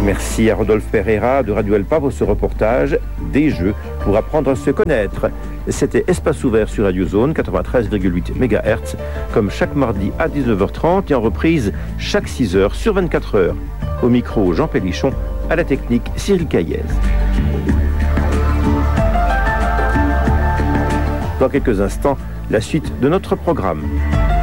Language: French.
Merci à Rodolphe Pereira de Radio Elpa pour ce reportage des jeux pour apprendre à se connaître. C'était Espace ouvert sur Radio Zone 93,8 MHz, comme chaque mardi à 19h30 et en reprise chaque 6h sur 24 heures. Au micro, Jean Pélichon, à la technique, Cyril Caillez. Dans quelques instants, la suite de notre programme.